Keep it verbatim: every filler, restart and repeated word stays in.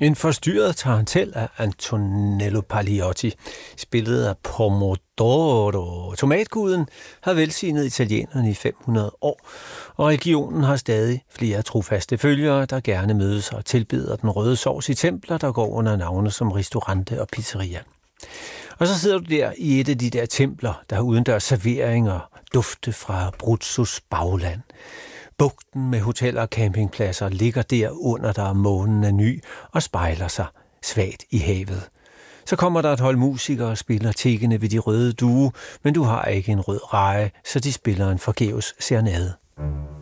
En forstyrret tarantel af Antonello Pagliotti, spillet af Pomodoro. Tomatguden har velsignet italienerne i fem hundrede år, og regionen har stadig flere trofaste følgere, der gerne mødes og tilbeder den røde sovs i templer, der går under navne som Ristorante og Pizzeria. Og så sidder du der i et af de der templer, der har udendørs serveringer, dufte fra Abruzzo's bagland. Bugten med hoteller og campingpladser ligger der under dig, månen er ny og spejler sig svagt i havet. Så kommer der et hold musikere og spiller tiggende ved de røde due, men du har ikke en rød reje, så de spiller en forgæves serenade.